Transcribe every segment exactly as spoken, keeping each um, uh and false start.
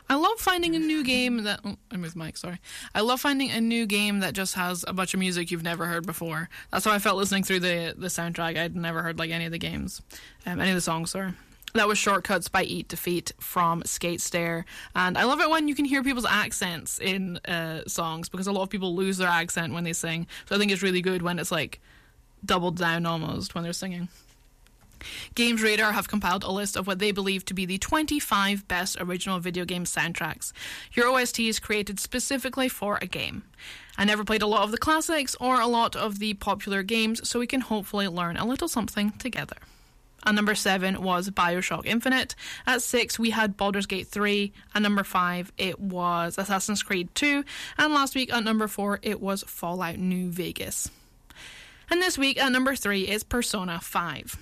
I love finding a new game that... Oh, I moved Mike, sorry. I love finding a new game that just has a bunch of music you've never heard before. That's how I felt listening through the, the soundtrack. I'd never heard like any of the games. Um, any of the songs, sorry. That was Shortcuts by Eat Defeat from Skate Stair. And I love it when you can hear people's accents in uh, songs, because a lot of people lose their accent when they sing. So I think it's really good when it's like doubled down almost when they're singing. Games Radar have compiled a list of what they believe to be the twenty-five best original video game soundtracks. Your O S T is created specifically for a game. I never played a lot of the classics or a lot of the popular games, so we can hopefully learn a little something together. At number seven was Bioshock Infinite. At six, we had Baldur's Gate three. At number five, it was Assassin's Creed two. And last week, at number four, it was Fallout New Vegas. And this week, at number three, is Persona five.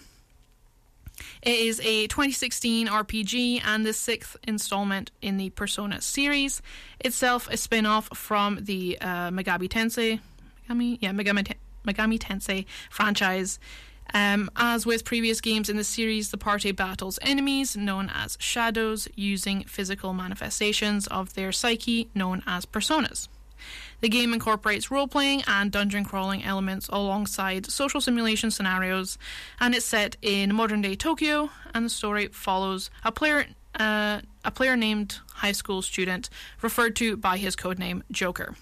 It is a twenty sixteen R P G and the sixth installment in the Persona series. Itself a spin-off from the uh, Megami Tensei, Megami, yeah, Megami, Te- Megami Tensei franchise. Um, as with previous games in the series, the party battles enemies known as shadows using physical manifestations of their psyche known as personas. The game incorporates role-playing and dungeon-crawling elements alongside social simulation scenarios, and it's set in modern-day Tokyo, and the story follows a player uh, a player named high school student referred to by his codename Joker.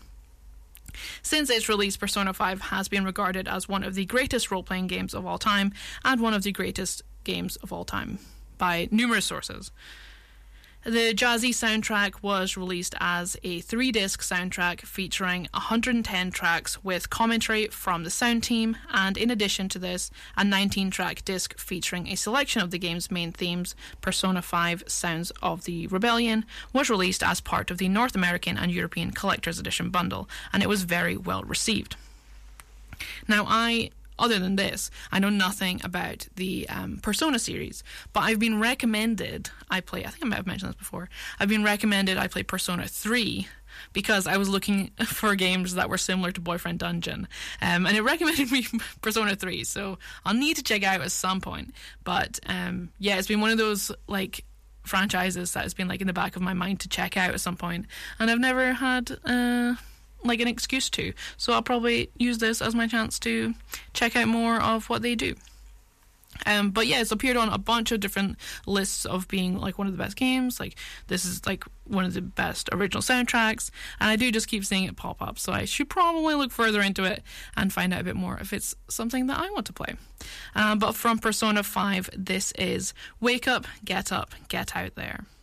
Since its release, Persona five has been regarded as one of the greatest role-playing games of all time and one of the greatest games of all time by numerous sources. The jazzy soundtrack was released as a three-disc soundtrack featuring one hundred ten tracks with commentary from the sound team, and in addition to this, a nineteen-track disc featuring a selection of the game's main themes. Persona five Sounds of the Rebellion was released as part of the North American and European Collector's Edition bundle, and it was very well received. Now, I... Other than this, I know nothing about the um, Persona series, but I've been recommended I play, I think I might have mentioned this before, I've been recommended I play Persona three because I was looking for games that were similar to Boyfriend Dungeon, um, and it recommended me Persona three, so I'll need to check it out at some point. But um, yeah, it's been one of those like franchises that has been like in the back of my mind to check out at some point, and I've never had... Uh, like an excuse to, so I'll probably use this as my chance to check out more of what they do. Um, but yeah, it's appeared on a bunch of different lists of being like one of the best games, like this is like one of the best original soundtracks, and I do just keep seeing it pop up, so I should probably look further into it and find out a bit more if it's something that I want to play. Um, but from Persona five, this is Wake Up, Get Up, Get Out There.